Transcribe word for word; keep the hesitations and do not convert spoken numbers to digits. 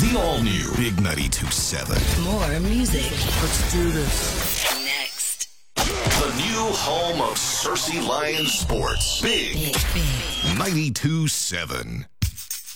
The all-new Big ninety-two point seven. More music. Let's do this. Next. The new home of Cersei Lions Sports. Big, Big, big. ninety-two point seven.